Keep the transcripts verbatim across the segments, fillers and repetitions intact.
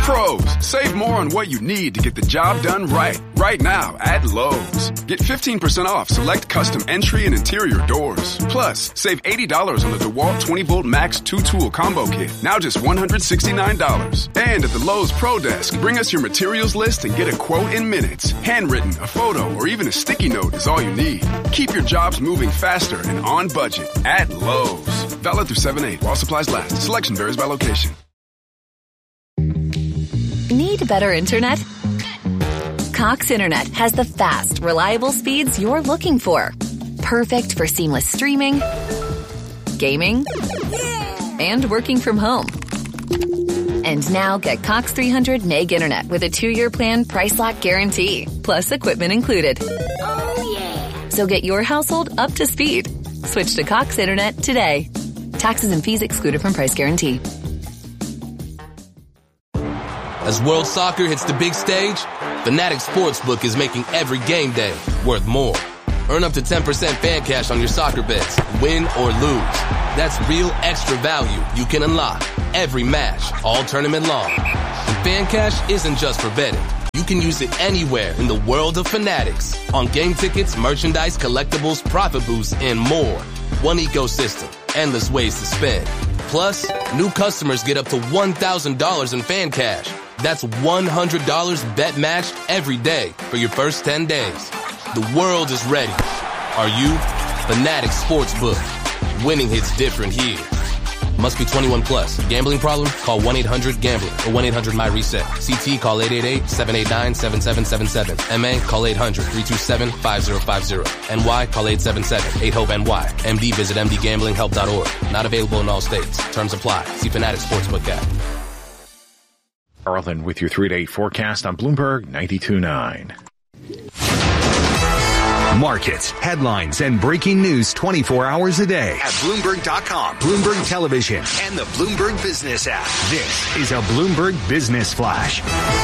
Pros, save more on what you need to get the job done right. Right now at Lowe's. Get fifteen percent off select custom entry and interior doors. Plus, save eighty dollars on the DeWalt twenty volt Max two tool combo kit. Now just one hundred sixty-nine dollars. And at the Lowe's Pro Desk, bring us your materials list and get a quote in minutes. Handwritten, a photo, or even a sticky note is all you need. Keep your jobs moving faster and on budget at Lowe's. Valid through seven eight while supplies last. Selection varies by location. Need better internet? Cox Internet has the fast, reliable speeds you're looking for. Perfect for seamless streaming, gaming, and working from home. And now get Cox three hundred meg internet with a two-year plan price lock guarantee, plus equipment included. Oh, yeah. So get your household up to speed. Switch to Cox Internet today. Taxes and fees excluded from price guarantee. As World Soccer hits the big stage, Fanatics Sportsbook is making every game day worth more. Earn up to ten percent fan cash on your soccer bets, win or lose. That's real extra value you can unlock every match, all tournament long. And fan cash isn't just for betting. You can use it anywhere in the world of Fanatics. On game tickets, merchandise, collectibles, profit boosts, and more. One ecosystem, endless ways to spend. Plus, new customers get up to one thousand dollars in fan cash. That's one hundred dollars bet match every day for your first ten days. The world is ready. Are you? Fanatics Sportsbook. Winning hits different here. Must be twenty-one plus. Gambling problem? Call one eight hundred gambler or one eight hundred my reset. C T call eight eight eight, seven eight nine, seven seven seven seven. M A call eight hundred, three two seven, five zero five zero. N Y call eight seven seven, eight hope N Y. M D visit m d gambling help dot org. Not available in all states. Terms apply. See Fanatics Sportsbook app. Arlen with your three-day forecast on Bloomberg ninety-two point nine. Markets, headlines, and breaking news twenty-four hours a day at Bloomberg dot com, Bloomberg Television, and the Bloomberg Business app. This is a Bloomberg Business Flash.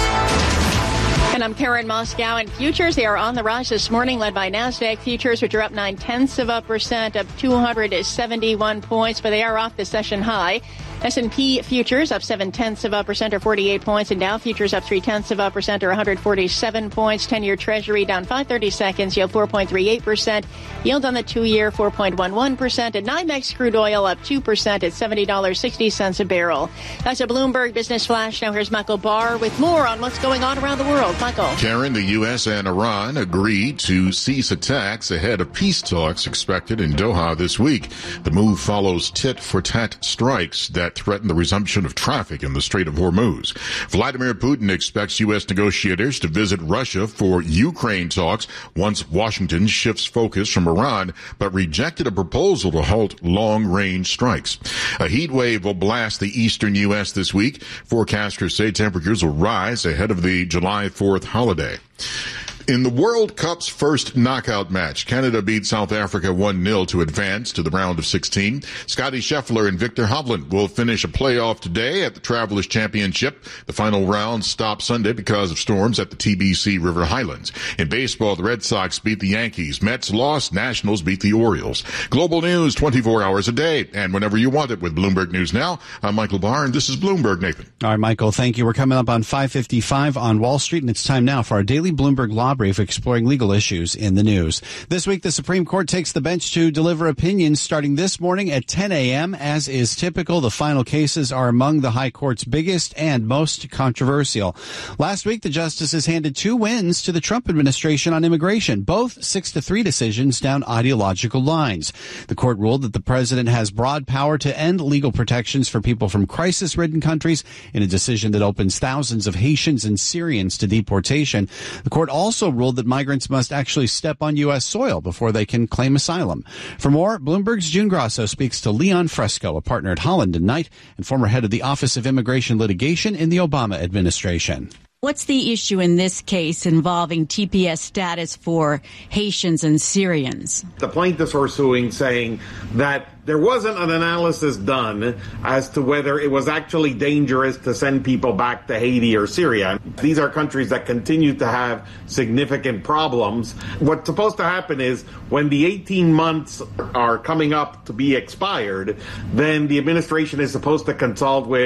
And I'm Karen Moscow. And futures, they are on the rise this morning, led by NASDAQ futures, which are up nine tenths of a percent, up two hundred seventy-one points, but they are off the session high. S and P futures up seven tenths of a percent or forty-eight points, and Dow futures up three tenths of a percent or one hundred forty-seven points. ten-year Treasury down five thirty seconds, yield four point three eight percent. Yield on the two-year four point one one percent, and NYMEX crude oil up two percent at seventy dollars and sixty cents a barrel. That's a Bloomberg Business Flash. Now here's Michael Barr with more on what's going on around the world. Michael. Karen, the U S and Iran agreed to cease attacks ahead of peace talks expected in Doha this week. The move follows tit-for-tat strikes that threaten the resumption of traffic in the Strait of Hormuz. Vladimir Putin expects U S negotiators to visit Russia for Ukraine talks once Washington shifts focus from Iran, but rejected a proposal to halt long-range strikes. A heat wave will blast the eastern U S this week. Forecasters say temperatures will rise ahead of the July fourth holiday. In the World Cup's first knockout match, Canada beat South Africa one nil to advance to the round of sixteen. Scotty Scheffler and Victor Hovland will finish a playoff today at the Travelers Championship. The final round stopped Sunday because of storms at the T B C River Highlands. In baseball, the Red Sox beat the Yankees. Mets lost. Nationals beat the Orioles. Global news twenty-four hours a day and whenever you want it with Bloomberg News Now. I'm Michael Barr, and this is Bloomberg, Nathan. All right, Michael, thank you. We're coming up on five fifty-five on Wall Street, and it's time now for our daily Bloomberg Law Brief exploring legal issues in the news. This week, the Supreme Court takes the bench to deliver opinions starting this morning at ten a.m. As is typical, the final cases are among the High Court's biggest and most controversial. Last week, the justices handed two wins to the Trump administration on immigration, both six to three decisions down ideological lines. The court ruled that the president has broad power to end legal protections for people from crisis-ridden countries in a decision that opens thousands of Haitians and Syrians to deportation. The court also ruled that migrants must actually step on U S soil before they can claim asylum. For more, Bloomberg's June Grasso speaks to Leon Fresco, a partner at Holland and Knight and former head of the Office of Immigration Litigation in the Obama administration. What's the issue in this case involving T P S status for Haitians and Syrians? The plaintiffs are suing, saying that there wasn't an analysis done as to whether it was actually dangerous to send people back to Haiti or Syria. These are countries that continue to have significant problems. What's supposed to happen is when the eighteen months are coming up to be expired, then the administration is supposed to consult with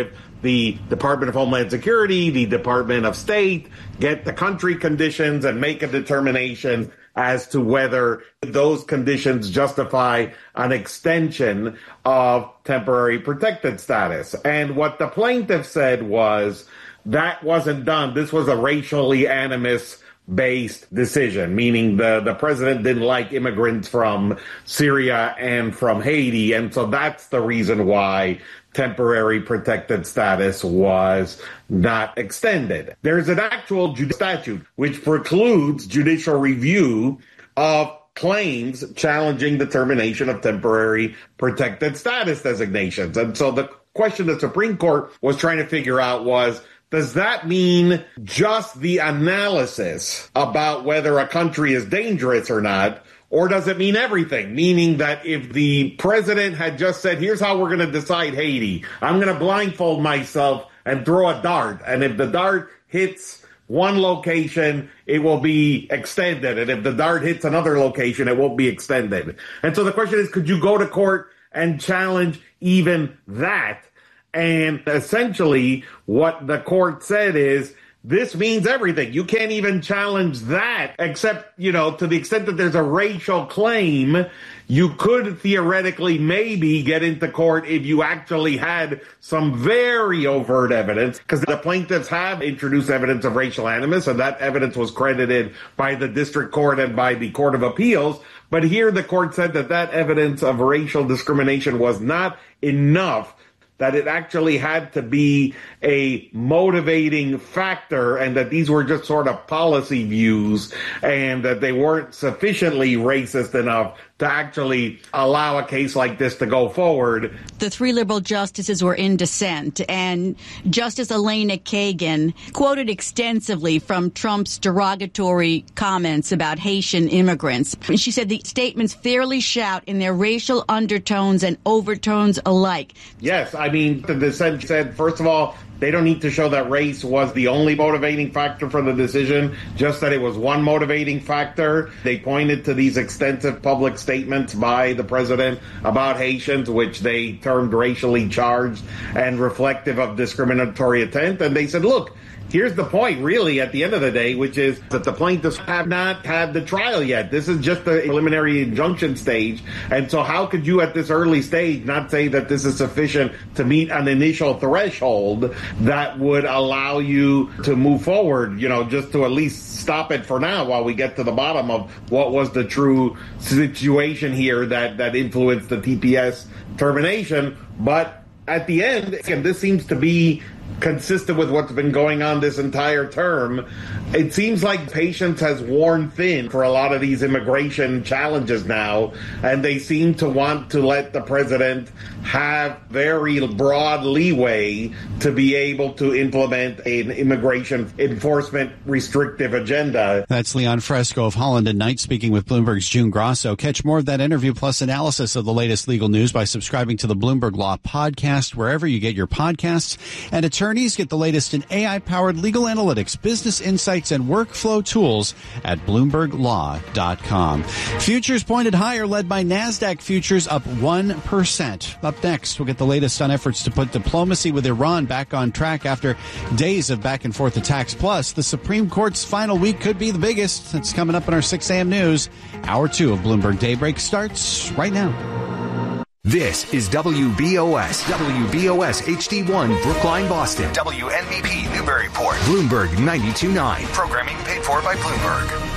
the Department of Homeland Security, the Department of State, get the country conditions and make a determination as to whether those conditions justify an extension of temporary protected status. And what the plaintiff said was that wasn't done. This was a racially animus based decision, meaning the, the president didn't like immigrants from Syria and from Haiti. And so that's the reason why temporary protected status was not extended. There's an actual judicial statute which precludes judicial review of claims challenging the termination of temporary protected status designations. And so the question the Supreme Court was trying to figure out was, does that mean just the analysis about whether a country is dangerous or not? Or does it mean everything? Meaning that if the president had just said, here's how we're going to decide Haiti. I'm going to blindfold myself and throw a dart. And if the dart hits one location, it will be extended. And if the dart hits another location, it won't be extended. And so the question is, could you go to court and challenge even that? And essentially what the court said is, this means everything. You can't even challenge that, except, you know, to the extent that there's a racial claim, you could theoretically maybe get into court if you actually had some very overt evidence, because the plaintiffs have introduced evidence of racial animus, and that evidence was credited by the district court and by the Court of Appeals. But here the court said that that evidence of racial discrimination was not enough, that it actually had to be a motivating factor, and that these were just sort of policy views, and that they weren't sufficiently racist enough to actually allow a case like this to go forward. The three liberal justices were in dissent, and Justice Elena Kagan quoted extensively from Trump's derogatory comments about Haitian immigrants. She said the statements fairly shout in their racial undertones and overtones alike. Yes, I mean, the dissent said, first of all, they don't need to show that race was the only motivating factor for the decision, just that it was one motivating factor. They pointed to these extensive public statements by the president about Haitians, which they termed racially charged and reflective of discriminatory intent. And they said, look, here's the point, really, at the end of the day, which is that the plaintiffs have not had the trial yet. This is just the preliminary injunction stage. And so how could you at this early stage not say that this is sufficient to meet an initial threshold that would allow you to move forward, you know, just to at least stop it for now while we get to the bottom of what was the true situation here that, that influenced the T P S termination. But at the end, again, this seems to be consistent with what's been going on this entire term. It seems like patience has worn thin for a lot of these immigration challenges now, and they seem to want to let the president have very broad leeway to be able to implement an immigration enforcement restrictive agenda. That's Leon Fresco of Holland and Knight speaking with Bloomberg's June Grosso. Catch more of that interview plus analysis of the latest legal news by subscribing to the Bloomberg Law Podcast wherever you get your podcasts. And attorneys get the latest in A I-powered legal analytics, business insights, and workflow tools at Bloomberg Law dot com. Futures pointed higher, led by NASDAQ futures up one percent. Up next, we'll get the latest on efforts to put diplomacy with Iran back on track after days of back-and-forth attacks. Plus, the Supreme Court's final week could be the biggest. That's coming up in our six a.m. news. Hour two of Bloomberg Daybreak starts right now. This is W B O S, W B O S H D one, Brookline, Boston. W N B P Newburyport. Bloomberg ninety-two point nine. Programming paid for by Bloomberg.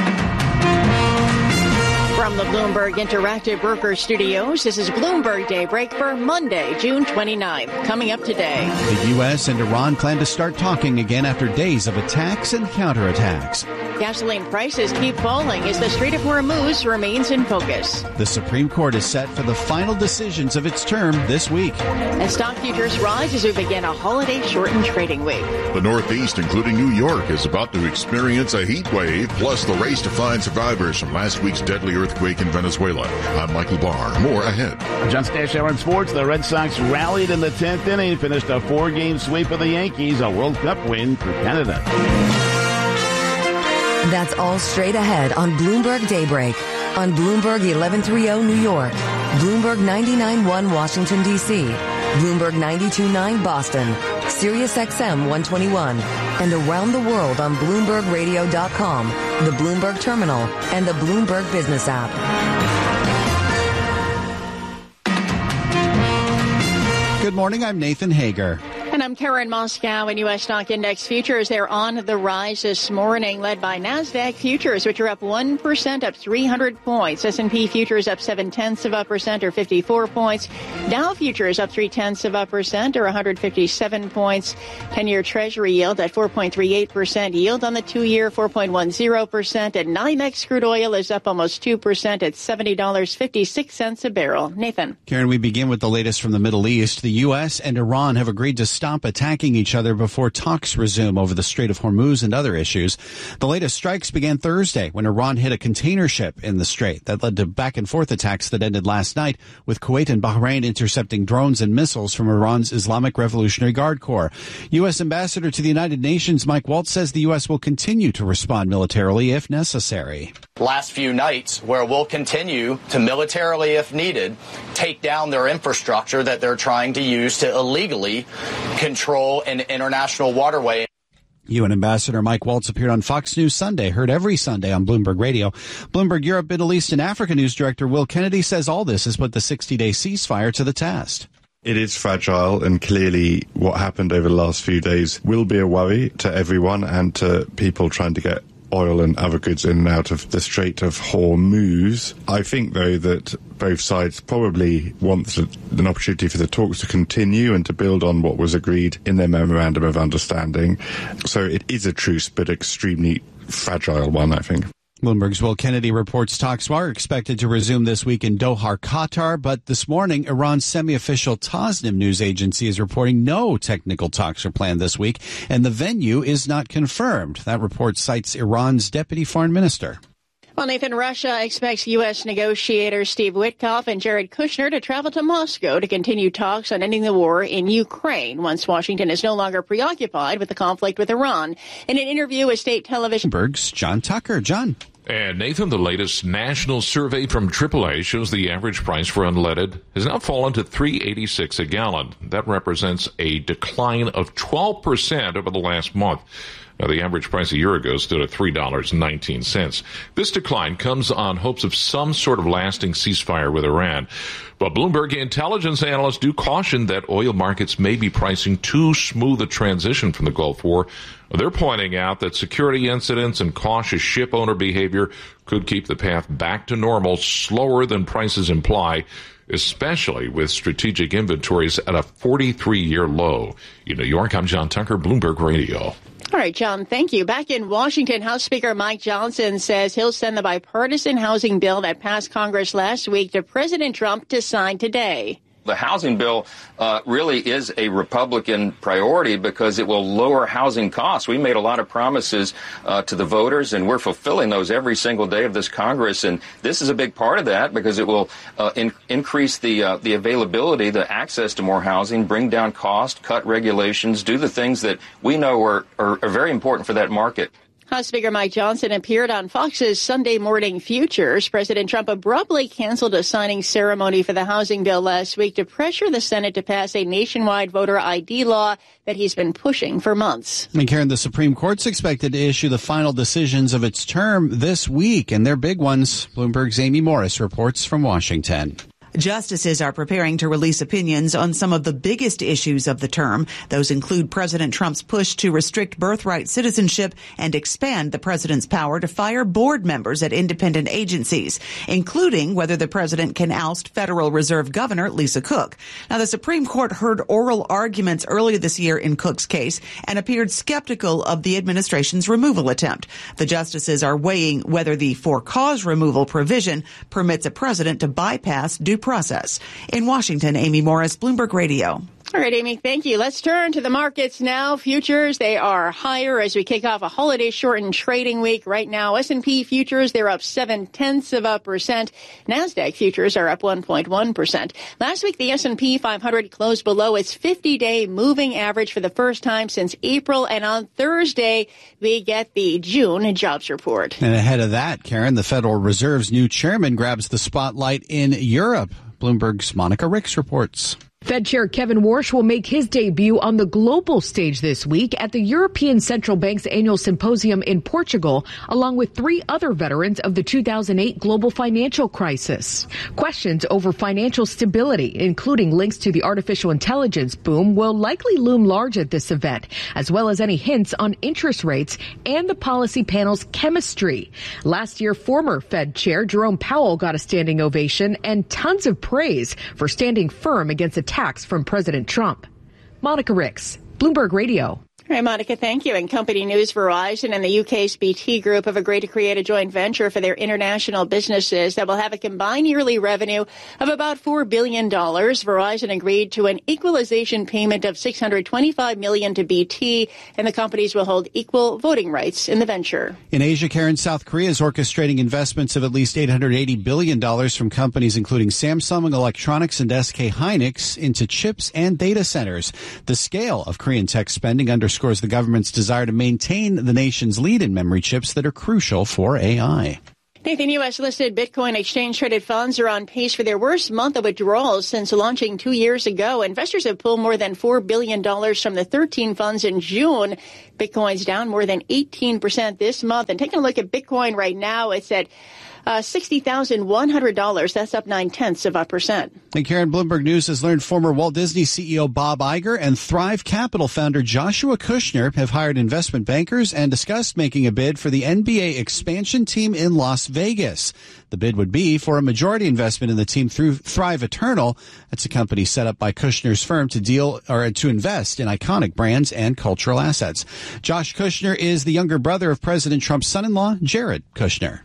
From the Bloomberg Interactive Broker Studios, this is Bloomberg Daybreak for Monday, June twenty-ninth. Coming up today. The U S and Iran plan to start talking again after days of attacks and counterattacks. Gasoline prices keep falling as the Strait of Hormuz remains in focus. The Supreme Court is set for the final decisions of its term this week. And stock futures rise as we begin a holiday-shortened trading week. The Northeast, including New York, is about to experience a heat wave, plus the race to find survivors from last week's deadly earthquake in Venezuela. I'm Michael Barr. More ahead. John Stash Hour in Sports. The Red Sox rallied in the tenth inning, finished a four-game sweep of the Yankees, a World Cup win for Canada. That's all straight ahead on Bloomberg Daybreak. On Bloomberg eleven thirty New York, Bloomberg ninety-nine point one Washington, D C, Bloomberg ninety-two point nine Boston, Sirius X M one twenty-one, and around the world on Bloomberg Radio dot com, the Bloomberg Terminal, and the Bloomberg Business app. Good morning, I'm Nathan Hager. And I'm Karen Moscow. In U S stock index futures, they're on the rise this morning, led by NASDAQ futures, which are up one percent, up three hundred points. S and P futures up seven tenths of a percent, or fifty-four points. Dow futures up three tenths of a percent, or one hundred fifty-seven points. ten-year Treasury yield at four point three eight percent. Yield on the two-year, four point one zero percent. And NYMEX crude oil is up almost two percent at seventy dollars and fifty-six cents a barrel. Nathan. Karen, we begin with the latest from the Middle East. The U S and Iran have agreed to stop attacking each other before talks resume over the Strait of Hormuz and other issues. The latest strikes began Thursday when Iran hit a container ship in the strait. That led to back and forth attacks that ended last night, with Kuwait and Bahrain intercepting drones and missiles from Iran's Islamic Revolutionary Guard Corps. U S Ambassador to the United Nations Mike Waltz says the U S will continue to respond militarily if necessary. Last few nights, where we'll continue to militarily, if needed, take down their infrastructure that they're trying to use to illegally control an international waterway. U N Ambassador Mike Waltz appeared on Fox News Sunday, heard every Sunday on Bloomberg Radio. Bloomberg Europe, Middle East, and Africa News Director Will Kennedy says all this has put the sixty-day ceasefire to the test. It is fragile, and clearly what happened over the last few days will be a worry to everyone and to people trying to get oil and other goods in and out of the Strait of Hormuz. I think, though, that both sides probably want an opportunity for the talks to continue and to build on what was agreed in their memorandum of understanding. So it is a truce, but extremely fragile one, I think. Bloomberg's Will Kennedy reports talks are expected to resume this week in Doha, Qatar, but this morning, Iran's semi-official Tasnim news agency is reporting no technical talks are planned this week, and the venue is not confirmed. That report cites Iran's deputy foreign minister. Well, Nathan, Russia expects U S negotiators Steve Witkoff and Jared Kushner to travel to Moscow to continue talks on ending the war in Ukraine once Washington is no longer preoccupied with the conflict with Iran. In an interview with state television, Bloomberg's John Tucker. John. And Nathan, the latest national survey from triple A shows the average price for unleaded has now fallen to three dollars and eighty-six cents a gallon. That represents a decline of twelve percent over the last month. Now, the average price a year ago stood at three dollars and nineteen cents. This decline comes on hopes of some sort of lasting ceasefire with Iran. But Bloomberg intelligence analysts do caution that oil markets may be pricing too smooth a transition from the Gulf War. They're pointing out that security incidents and cautious ship owner behavior could keep the path back to normal slower than prices imply, especially with strategic inventories at a forty-three year low. In New York, I'm John Tucker, Bloomberg Radio. All right, John, thank you. Back in Washington, House Speaker Mike Johnson says he'll send the bipartisan housing bill that passed Congress last week to President Trump to sign today. The housing bill uh, really is a Republican priority because it will lower housing costs. We made a lot of promises uh, to the voters, and we're fulfilling those every single day of this Congress. And this is a big part of that because it will uh, in- increase the uh, the availability, the access to more housing, bring down cost, cut regulations, do the things that we know are, are, are very important for that market. House Speaker Mike Johnson appeared on Fox's Sunday Morning Futures. President Trump abruptly canceled a signing ceremony for the housing bill last week to pressure the Senate to pass a nationwide voter I D law that he's been pushing for months. And Karen, the Supreme Court's expected to issue the final decisions of its term this week, and they're big ones. Bloomberg's Amy Morris reports from Washington. Justices are preparing to release opinions on some of the biggest issues of the term. Those include President Trump's push to restrict birthright citizenship and expand the president's power to fire board members at independent agencies, including whether the president can oust Federal Reserve Governor Lisa Cook. Now, the Supreme Court heard oral arguments earlier this year in Cook's case and appeared skeptical of the administration's removal attempt. The justices are weighing whether the for-cause removal provision permits a president to bypass due process. In Washington, Amy Morris, Bloomberg Radio. All right, Amy, thank you. Let's turn to the markets now. Futures, they are higher as we kick off a holiday-shortened trading week. Right now, S and P futures, they're up seven-tenths of a percent. NASDAQ futures are up one point one percent. Last week, the S and P five hundred closed below its fifty-day moving average for the first time since April. And on Thursday, we get the June jobs report. And ahead of that, Karen, the Federal Reserve's new chairman grabs the spotlight in Europe. Bloomberg's Monica Ricks reports. Fed Chair Kevin Warsh will make his debut on the global stage this week at the European Central Bank's annual symposium in Portugal, along with three other veterans of the two thousand eight global financial crisis. Questions over financial stability, including links to the artificial intelligence boom, will likely loom large at this event, as well as any hints on interest rates and the policy panel's chemistry. Last year, former Fed Chair Jerome Powell got a standing ovation and tons of praise for standing firm against attacks from President Trump. Monica Ricks, Bloomberg Radio. All right, Monica, thank you. And company news, Verizon and the U K's B T Group have agreed to create a joint venture for their international businesses that will have a combined yearly revenue of about four billion dollars. Verizon agreed to an equalization payment of six hundred twenty-five million dollars to B T, and the companies will hold equal voting rights in the venture. In Asia, Karen, South Korea is orchestrating investments of at least eight hundred eighty billion dollars from companies including Samsung Electronics and S K Hynix into chips and data centers. The scale of Korean tech spending underscores the government's desire to maintain the nation's lead in memory chips that are crucial for A I. Nathan, U S-listed Bitcoin exchange-traded funds are on pace for their worst month of withdrawals since launching two years ago. Investors have pulled more than four billion dollars from the thirteen funds in June. Bitcoin's down more than eighteen percent this month. And taking a look at Bitcoin right now, it's at Uh, sixty thousand one hundred dollars. That's up nine-tenths of a percent. And Karen, Bloomberg News has learned former Walt Disney C E O Bob Iger and Thrive Capital founder Joshua Kushner have hired investment bankers and discussed making a bid for the N B A expansion team in Las Vegas. The bid would be for a majority investment in the team through Thrive Eternal. That's a company set up by Kushner's firm to deal or to invest in iconic brands and cultural assets. Josh Kushner is the younger brother of President Trump's son-in-law, Jared Kushner.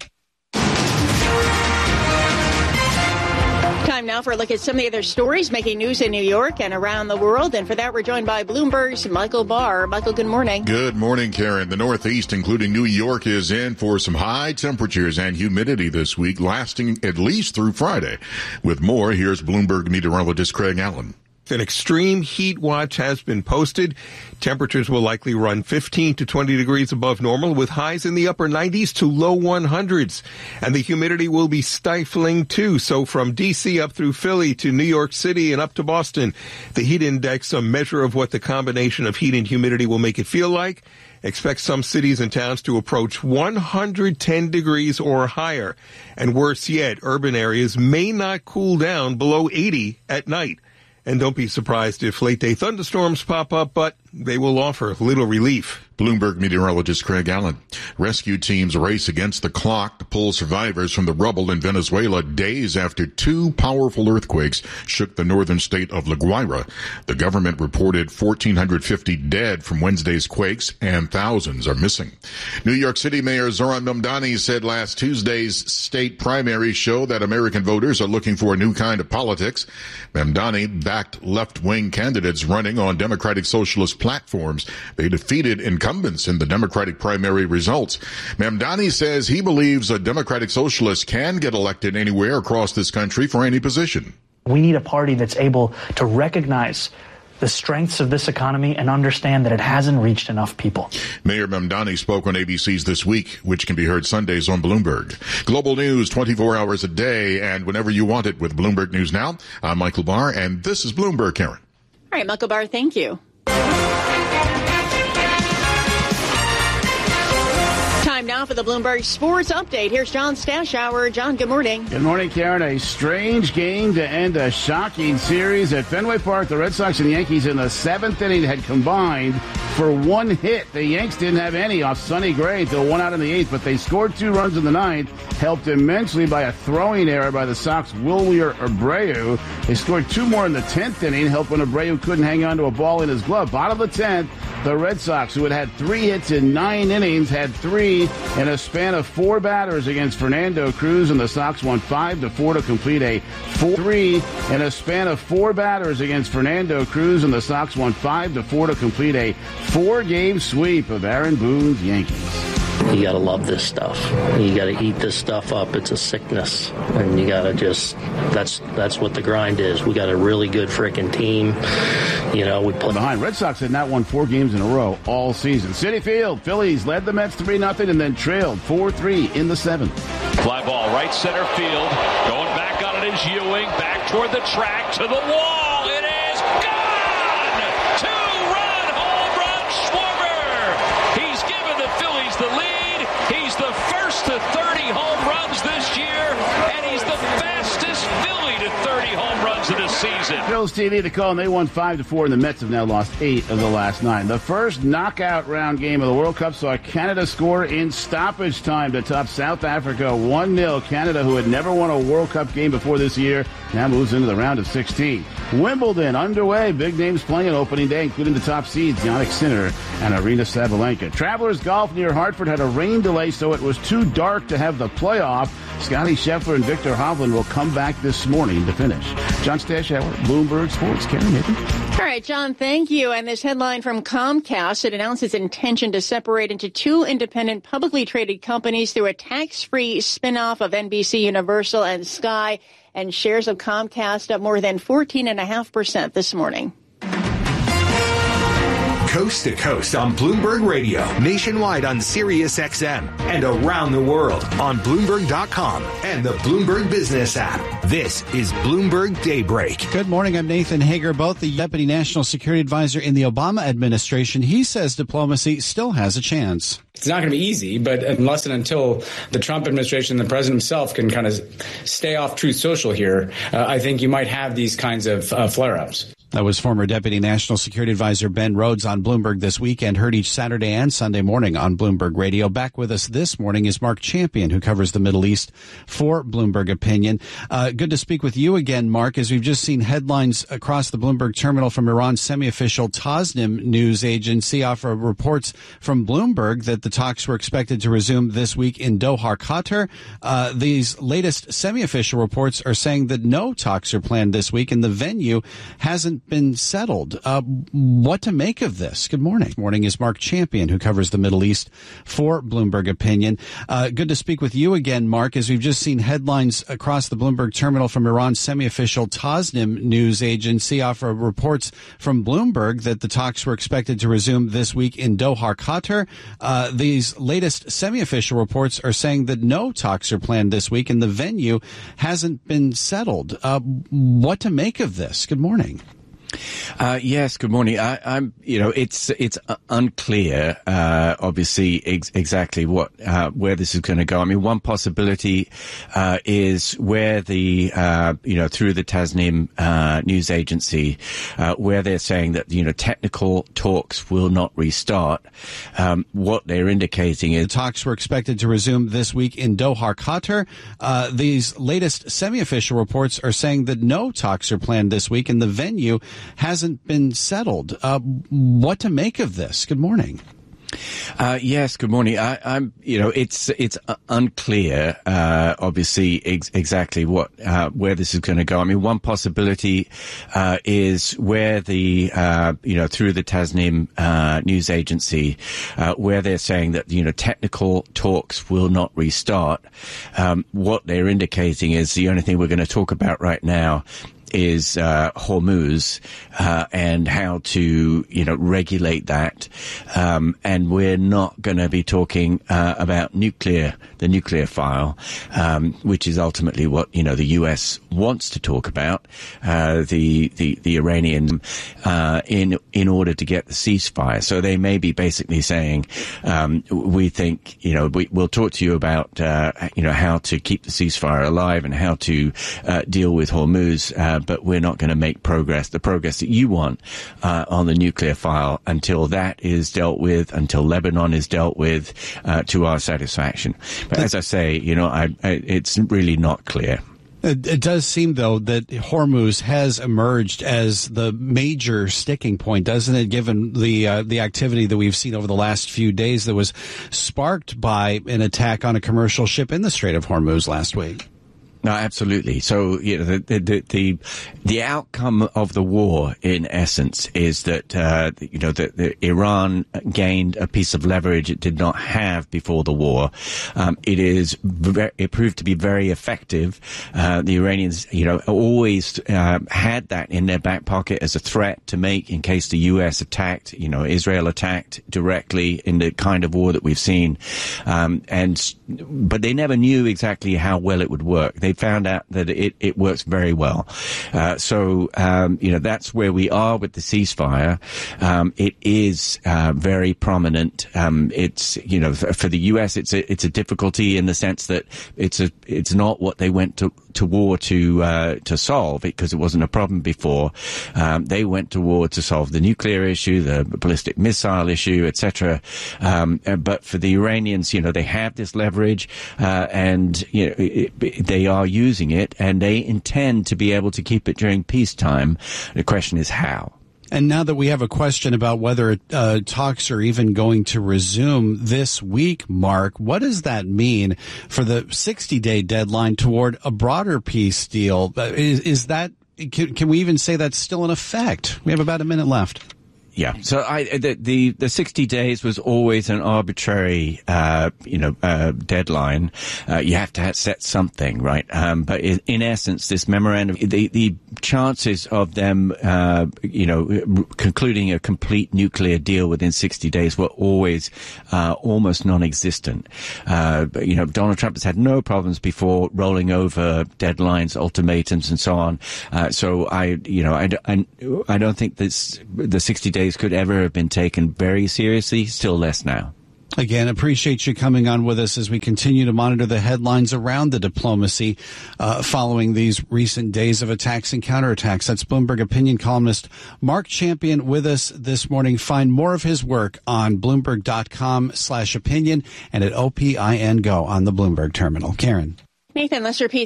Time now for a look at some of the other stories making news in New York and around the world. And for that, we're joined by Bloomberg's Michael Barr. Michael, good morning. Good morning, Karen. The Northeast, including New York, is in for some high temperatures and humidity this week, lasting at least through Friday. With more, here's Bloomberg meteorologist Craig Allen. An extreme heat watch has been posted. Temperatures will likely run fifteen to twenty degrees above normal, with highs in the upper nineties to low one hundreds. And the humidity will be stifling too. So from D C up through Philly to New York City and up to Boston, the heat index, a measure of what the combination of heat and humidity will make it feel like. Expect some cities and towns to approach one hundred ten degrees or higher. And worse yet, urban areas may not cool down below eighty at night. And don't be surprised if late-day thunderstorms pop up, but they will offer little relief. Bloomberg meteorologist Craig Allen. Rescue teams race against the clock to pull survivors from the rubble in Venezuela days after two powerful earthquakes shook the northern state of La Guaira. The government reported one thousand four hundred fifty dead from Wednesday's quakes, and thousands are missing. New York City Mayor Zohran Mamdani said last Tuesday's state primary show that American voters are looking for a new kind of politics. Mamdani backed left-wing candidates running on Democratic Socialist platforms. They defeated incumbents in the Democratic primary results. Mamdani says he believes a Democratic Socialist can get elected anywhere across this country for any position. We need a party that's able to recognize the strengths of this economy and understand that it hasn't reached enough people. Mayor Mamdani spoke on A B C's This Week, which can be heard Sundays on Bloomberg. Global news twenty-four hours a day and whenever you want it with Bloomberg News Now. I'm Michael Barr, and this is Bloomberg, Karen. All right, Michael Barr, thank you. Time now for the Bloomberg Sports Update. Here's John Stashower. John, good morning. Good morning, Karen. A strange game to end a shocking series at Fenway Park. The Red Sox and Yankees in the seventh inning had combined for one hit. The Yanks didn't have any off Sonny Gray until one out in the eighth, but they scored two runs in the ninth, helped immensely by a throwing error by the Sox Wilyer Abreu. They scored two more in the tenth inning, helped when Abreu couldn't hang on to a ball in his glove. Bottom of the tenth, the Red Sox, who had had three hits in nine innings, had three in a span of four batters against Fernando Cruz, and the Sox won five to four to complete a four three in a span of four batters against Fernando Cruz, and the Sox won five to four to complete a four-game sweep of Aaron Boone's Yankees. You got to love this stuff. You got to eat this stuff up. It's a sickness. And you got to just, that's that's what the grind is. We got a really good freaking team. You know, we play. Behind, Red Sox had not won four games in a row all season. Citi Field, Phillies led the Mets three nothing and then trailed four three in the seventh. Fly ball, right center field. Going back on it is Ewing. Back toward the track, to the wall. It is Bills T V, the call, and they won five to four, and the Mets have now lost eight of the last nine. The first knockout round game of the World Cup saw Canada score in stoppage time to top South Africa one nil. Canada, who had never won a World Cup game before this year, now moves into the round of sixteen. Wimbledon underway. Big names playing opening day, including the top seeds, Jannik Sinner and Arina Sabalenka. Travelers Golf near Hartford had a rain delay, so it was too dark to have the playoff. Scotty Scheffler and Victor Hovland will come back this morning to finish. John Stashauer, Bloomberg Sports. Karen Nathan. All right, John, thank you. And this headline from Comcast, it announced its intention to separate into two independent publicly traded companies through a tax-free spinoff of N B C Universal and Sky. And shares of Comcast up more than fourteen point five percent this morning. Coast to coast on Bloomberg Radio, nationwide on Sirius X M, and around the world on Bloomberg dot com and the Bloomberg Business app. This is Bloomberg Daybreak. Good morning. I'm Nathan Hager, both the Deputy National Security Advisor in the Obama administration. He says diplomacy still has a chance. It's not going to be easy, but unless and until the Trump administration and the president himself can kind of stay off Truth Social here, uh, I think you might have these kinds of uh, flare-ups. That was former Deputy National Security Advisor Ben Rhodes on Bloomberg This Weekend, heard each Saturday and Sunday morning on Bloomberg Radio. Back with us this morning is Mark Champion, who covers the Middle East for Bloomberg Opinion. Uh, good to speak with you again, Mark, as we've just seen headlines across the Bloomberg terminal from Iran's semi-official Tasnim news agency offer reports from Bloomberg that the talks were expected to resume this week in Doha, Qatar. Uh, these latest semi-official reports are saying that no talks are planned this week, and the venue hasn't been settled. Uh, what to make of this? Good morning. This morning is Mark Champion, who covers the Middle East for Bloomberg Opinion. Uh, good to speak with you again, Mark, as we've just seen headlines across the Bloomberg terminal from Iran's semi-official Tasnim news agency offer reports from Bloomberg that the talks were expected to resume this week in Doha, Qatar. Uh, these latest semi-official reports are saying that no talks are planned this week, and the venue hasn't been settled. Uh, what to make of this? Good morning. Uh, yes, good morning. I, I'm, you know, it's it's unclear, uh, obviously, ex- exactly what uh, where this is going to go. I mean, one possibility uh, is where the, uh, you know, through the Tasnim uh, news agency, uh, where they're saying that, you know, technical talks will not restart. Um, what they're indicating is the talks were expected to resume this week in Doha, Qatar. Uh, these latest semi-official reports are saying that no talks are planned this week, and the venue hasn't been settled. Uh, what to make of this? Good morning. Uh, yes, good morning. I, I'm, you know, it's it's unclear, uh, obviously, ex- exactly what uh, where this is going to go. I mean, one possibility uh, is where the, uh, you know, through the Tasnim uh, news agency, uh, where they're saying that, you know, technical talks will not restart. Um, what they're indicating is the only thing we're going to talk about right now is uh, Hormuz uh, and how to, you know, regulate that. Um, and we're not going to be talking uh, about nuclear, the nuclear file, um, which is ultimately what, you know, the U S wants to talk about, uh, the, the, the Iranian, uh, in, in order to get the ceasefire. So they may be basically saying, um, we think, you know, we, we'll talk to you about, uh, you know, how to keep the ceasefire alive and how to uh, deal with Hormuz, uh, but we're not going to make progress, the progress that you want uh, on the nuclear file until that is dealt with, until Lebanon is dealt with uh, to our satisfaction. But as I say, you know, I, I, it's really not clear. It, it does seem, though, that Hormuz has emerged as the major sticking point, doesn't it, given the uh, the activity that we've seen over the last few days that was sparked by an attack on a commercial ship in the Strait of Hormuz last week? No, absolutely. So, you know, the, the, the, the outcome of the war, in essence, is that, uh, you know, that the Iran gained a piece of leverage it did not have before the war. Um, it is, very, it proved to be very effective. Uh, the Iranians, you know, always, uh, had that in their back pocket as a threat to make in case the U S attacked, you know, Israel attacked directly in the kind of war that we've seen. Um, and, but they never knew exactly how well it would work. They found out that it, it works very well. Uh, so, um, you know, that's where we are with the ceasefire. Um, it is, uh, very prominent. Um, it's, you know, for, for the U S, it's a, it's a difficulty in the sense that it's a, it's not what they went to, to war to uh, to solve it because it wasn't a problem before. Um, they went to war to solve the nuclear issue, the ballistic missile issue, et cetera. Um, but for the Iranians, you know, they have this leverage, uh, and you know, it, it, they are using it, and they intend to be able to keep it during peacetime. The question is how. And now that we have a question about whether uh, talks are even going to resume this week, Mark, what does that mean for the sixty-day deadline toward a broader peace deal? Is, is that can, can we even say that's still in effect? We have about a minute left. Yeah. So I, the, the, the sixty days was always an arbitrary, uh, you know, uh, deadline. Uh, you have to have set something, right? Um, but in, in essence, this memorandum, the, the chances of them, uh, you know, concluding a complete nuclear deal within sixty days were always, uh, almost non-existent. Uh, but, you know, Donald Trump has had no problems before rolling over deadlines, ultimatums, and so on. Uh, so I, you know, I, I, I don't think this, the sixty days could ever have been taken very seriously, still less now. Again, appreciate you coming on with us as we continue to monitor the headlines around the diplomacy uh, following these recent days of attacks and counterattacks. That's Bloomberg opinion columnist Mark Champion with us this morning. Find more of his work on Bloomberg.com slash opinion and at O P I N Go on the Bloomberg terminal. Karen. Nathan, let's repeat